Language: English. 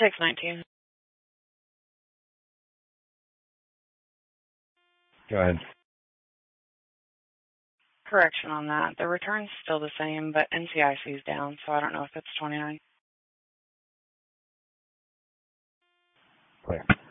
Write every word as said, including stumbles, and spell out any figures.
six nineteen. Go ahead. Correction on that. The return's still the same, but N C I C is down, so I don't know if it's twenty-nine. Clear.